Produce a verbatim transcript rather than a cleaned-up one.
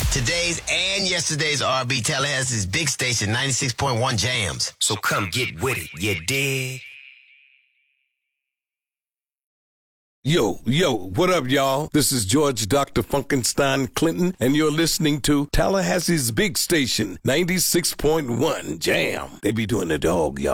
Today's and yesterday's R and B, Tallahassee's big station, ninety-six point one Jams. So come get with it, you dig? Yo, yo, what up, y'all? This is George Doctor Funkenstein Clinton, and you're listening to Tallahassee's big station, ninety-six point one Jam. They be doing the dog, y'all.